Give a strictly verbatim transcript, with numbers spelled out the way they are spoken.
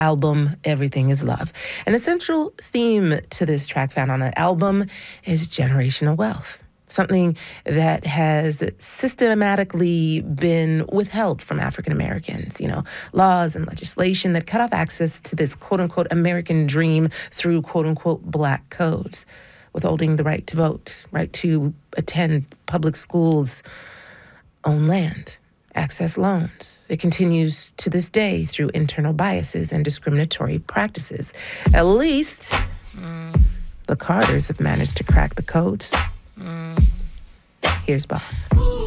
album Everything Is Love. And a central theme to this track found on that album is generational wealth, something that has systematically been withheld from African Americans. You know, laws and legislation that cut off access to this quote-unquote American dream through quote-unquote black codes, withholding the right to vote, right to attend public schools, own land, access loans. It continues to this day through internal biases and discriminatory practices. At least mm. the Carters have managed to crack the codes. Mm. Here's Boss.